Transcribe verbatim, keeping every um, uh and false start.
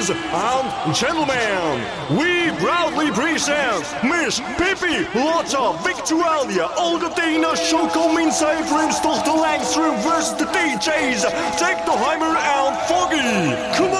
Ladies and gentlemen, we proudly present Miss Pippi Lotta Victualia Alcatina Chocomin Cyfrims Tochter Langstrom versus the D J's Tech the Heimer and Foggy. Come